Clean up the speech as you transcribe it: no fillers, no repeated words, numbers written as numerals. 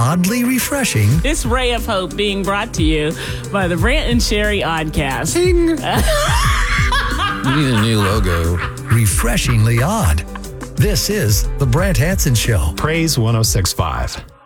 oddly refreshing. This ray of hope being brought to you by the Brant and Sherry Oddcast. You need a new logo. Refreshingly odd. This is The Brant Hanson Show. Praise 106.5.